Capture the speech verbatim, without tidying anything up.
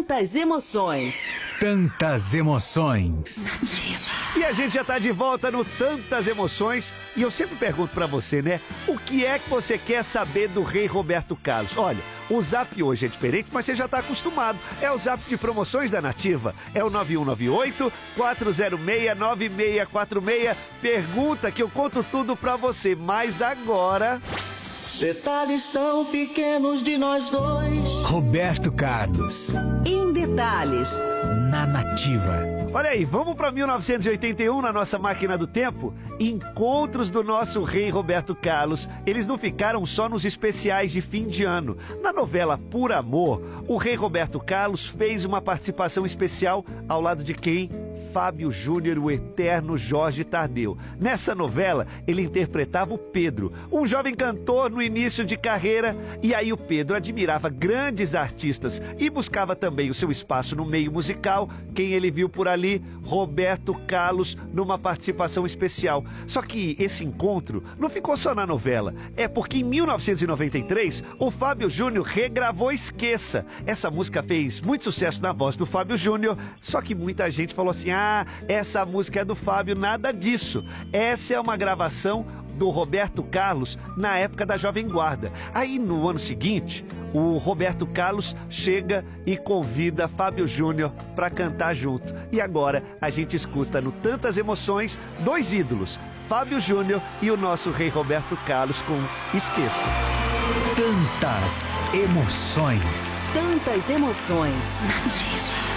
Tantas emoções. Tantas emoções. E a gente já tá de volta no Tantas Emoções. E eu sempre pergunto pra você, né? O que é que você quer saber do rei Roberto Carlos? Olha, o Zap hoje é diferente, mas você já tá acostumado. É o Zap de promoções da Nativa. É o nove um nove oito, quatro zero seis, nove seis quatro seis. Pergunta que eu conto tudo pra você. Mas agora... Detalhes tão pequenos de nós dois. Roberto Carlos. Em detalhes. Na Nativa. Olha aí, vamos para mil novecentos e oitenta e um na nossa máquina do tempo? Encontros do nosso rei Roberto Carlos. Eles não ficaram só nos especiais de fim de ano. Na novela Por Amor, o rei Roberto Carlos fez uma participação especial ao lado de quem? Fábio Júnior, o eterno Jorge Tardeu. Nessa novela, ele interpretava o Pedro, um jovem cantor no início de carreira. E aí o Pedro admirava grandes artistas e buscava também o seu espaço no meio musical. Quem ele viu por ali? Roberto Carlos, numa participação especial. Só que esse encontro não ficou só na novela. É porque em mil novecentos e noventa e três, o Fábio Júnior regravou Esqueça. Essa música fez muito sucesso na voz do Fábio Júnior, só que muita gente falou assim: ah, essa música é do Fábio. Nada disso. Essa é uma gravação do Roberto Carlos na época da Jovem Guarda. Aí no ano seguinte, o Roberto Carlos chega e convida Fábio Júnior para cantar junto. E agora a gente escuta no Tantas Emoções dois ídolos, Fábio Júnior e o nosso rei Roberto Carlos com Esqueça. Tantas emoções. Tantas emoções. Nativa.